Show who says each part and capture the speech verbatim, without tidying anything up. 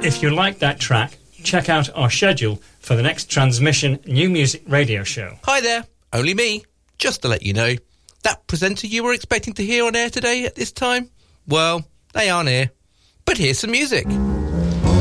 Speaker 1: If you like that track, check out our schedule for the next Transmission New Music Radio Show.
Speaker 2: Hi there, only me. Just to let you know, that presenter you were expecting to hear on air today at this time, well, they aren't here. But here's some music.